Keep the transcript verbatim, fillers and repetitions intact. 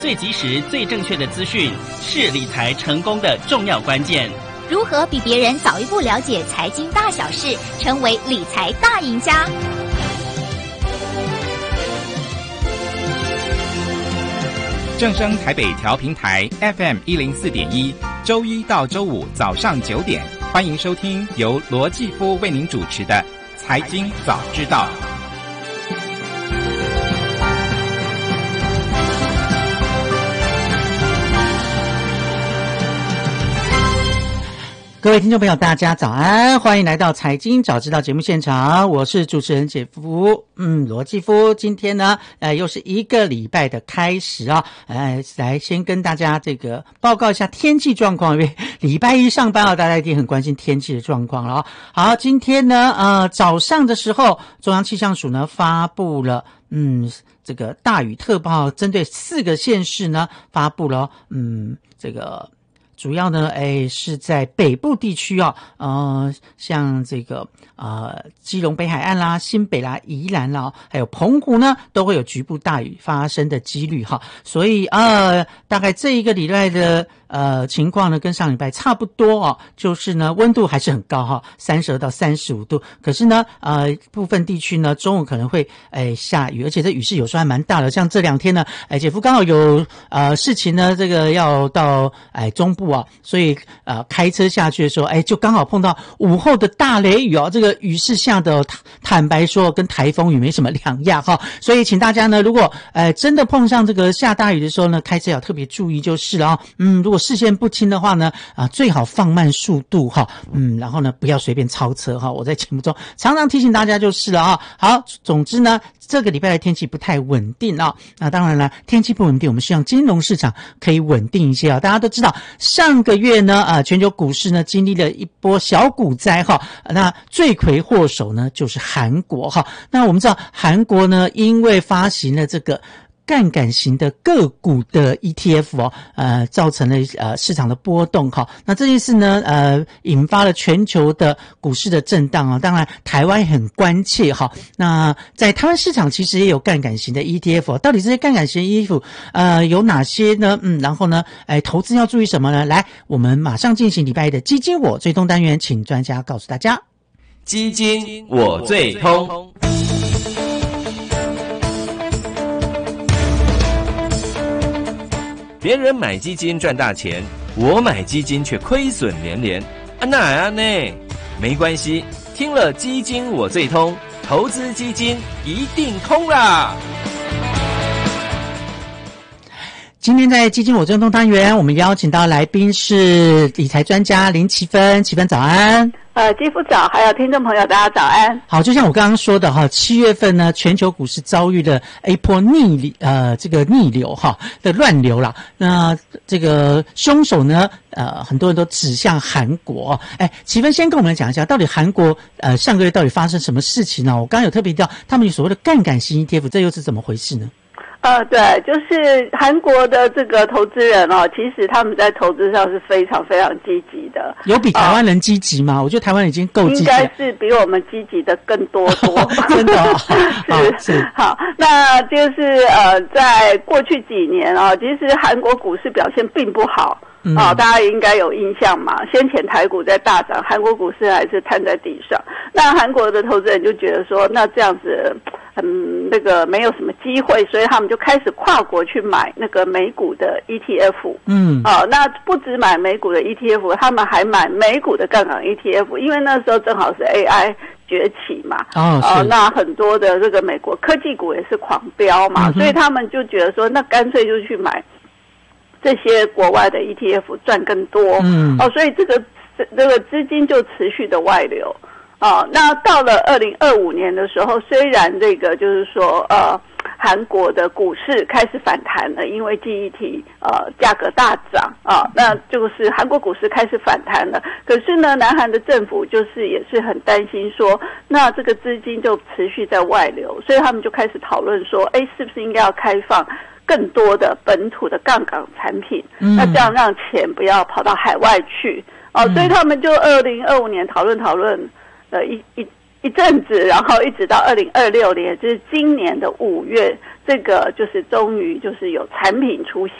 最及时、最正确的资讯是理财成功的重要关键。 如何比别人早一步了解财经大小事，成为理财大赢家？ 正声台北调频台 F M 一零四点一，周一到周五早上九点，欢迎收听由罗继夫为您主持的《财经早知道》。 各位听众朋友大家早安，欢迎来到财经早知道节目现场，我是主持人姐夫，嗯，罗继夫。今天呢呃又是一个礼拜的开始啊，呃来先跟大家这个报告一下天气状况，因为礼拜一上班啊，大家一定很关心天气的状况了啊。好，今天呢呃早上的时候，中央气象署呢发布了嗯这个大雨特报，针对四个县市呢发布了嗯这个主要呢，哎，是在北部地区啊，呃，像这个呃基隆北海岸啦、新北啦、宜兰啦，还有澎湖呢，都会有局部大雨发生的几率哈。所以呃，大概这一个礼拜的呃情况呢，跟上礼拜差不多哦，就是呢温度还是很高哈，三十二到三十五度。可是呢，呃，部分地区呢中午可能会哎下雨，而且这雨势有时候还蛮大的。像这两天呢，哎，姐夫刚好有呃事情呢，这个要到哎中部。所以呃开车下去的时候，哎，就刚好碰到午后的大雷雨哦，这个雨势下的坦白说跟台风雨没什么两样哈、哦，所以请大家呢，如果呃真的碰上这个下大雨的时候呢，开车要特别注意就是了啊、哦。嗯，如果视线不清的话呢，啊、呃、最好放慢速度哈、哦，嗯，然后呢不要随便超车哈、哦。我在节目中常常提醒大家就是了啊、哦。好，总之呢，这个礼拜的天气不太稳定啊、哦。那当然了，天气不稳定，我们希望金融市场可以稳定一些啊、哦。大家都知道。上个月呢，啊、呃，全球股市呢经历了一波小股灾哈，那罪魁祸首呢就是韩国哈。那我们知道韩国呢，因为发行了这个杠杆型的个股的 E T F 哦，呃，造成了呃市场的波动哈。那这件事呢，呃，引发了全球的股市的震荡啊。当然，台湾也很关切哈。那在台湾市场其实也有杠杆型的 E T F， 到底这些杠杆型的 E T F 呃有哪些呢？嗯，然后呢，哎，投资要注意什么呢？来，我们马上进行礼拜一的基金我最通单元，请专家告诉大家。 基金我最通。别人买基金赚大钱，我买基金却亏损连连，啊哪啊呢？没关系，听了基金我最通，投资基金一定通啦！ 今天在基金我最通单元，我们邀请到来宾是理财专家林奇芬，奇芬早安。 呃，基夫早，还有听众朋友，大家早安。 好，就像我刚刚说的哈，七月份呢，全球股市遭遇了一波逆呃这个逆流哈的乱流啦。那这个凶手呢，呃，很多人都指向韩国。哎，奇芬先跟我们讲一下，到底韩国呃上个月到底发生什么事情呢？我刚刚有特别提到他们有所谓的杠杆型 E T F， 这又是怎么回事呢？ 呃，对，就是韩国的这个投资人哦，其实他们在投资上是非常非常积极的。 有比台湾人积极吗？呃、我觉得台湾已经够积极了， 应该是比我们积极的更多多。 真的、哦是是好，那就是呃，在过去几年啊、哦，其实韩国股市表现并不好。 嗯、 哦，大家应该有印象嘛？先前台股在大涨，韩国股市还是瘫在地上。那韩国的投资人就觉得说，那这样子，嗯，那个没有什么机会，所以他们就开始跨国去买那个美股的 E T F。 嗯， 哦，那不止买美股的 E T F， 他们还买美股的杠杆 E T F， 因为那时候正好是 A I 崛起嘛。 哦，是。 哦，那很多的这个美国科技股也是狂飙嘛，嗯、所以他们就觉得说，那干脆就去买这些国外的 E T F 赚更多。 嗯， 哦，所以这个这个资金就持续的外流。哦，那到了二零二五年的时候，虽然这个就是说呃韩国的股市开始反弹了，因为记忆体呃价格大涨啊，那就是韩国股市开始反弹了。可是呢，南韩的政府就是也是很担心说，那这个资金就持续在外流，所以他们就开始讨论说，哎，是不是应该要开放更多的本土的杠杆产品，嗯、那这样让钱不要跑到海外去哦，嗯、所以他们就二零二五年讨论讨论，呃一一一阵子，然后一直到二零二六年，就是今年的五月，这个就是终于就是有产品出